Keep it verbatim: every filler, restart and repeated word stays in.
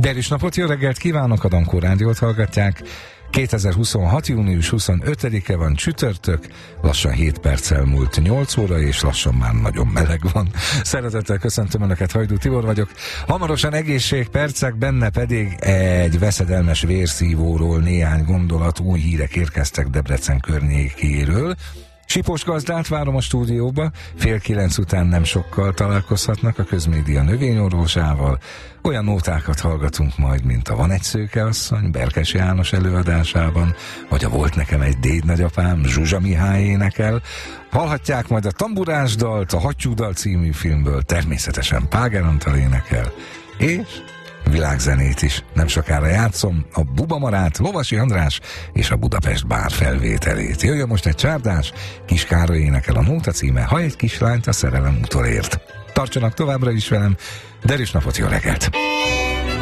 Derűs napot, jó reggelt kívánok, a Dankó Rádiót hallgatják. kétezer-huszonhat. június huszonötödike van, csütörtök, lassan hét perccel múlt nyolc óra, és lassan már nagyon meleg van. Szeretettel köszöntöm Önöket, Hajdú Tibor vagyok. Hamarosan egészségpercek, benne pedig egy veszedelmes vérszívóról néhány gondolat, új hírek érkeztek Debrecen környékéről. Sipos Gazdát várom a stúdióba, fél kilenc után nem sokkal találkozhatnak a Közmédia növényorvosával. Olyan nótákat hallgatunk majd, mint a Van egy szőkeasszony Berkes János előadásában, vagy a Volt nekem egy déd nagyapám Zsuzsa Mihály énekel. Hallhatják majd a Tamburásdalt, a Hattyúdal című filmből, természetesen Páger Antal énekel, és világzenét is. Nem sokára játszom a Bubamarát, Lovasi András és a Budapest Bár felvételét. Jöjjön most egy csárdás, Kis Károly énekel, a nóta címe Ha egy kislányt a szerelem utolért. Tartsanak továbbra is velem, derűs napot, jó reggelt!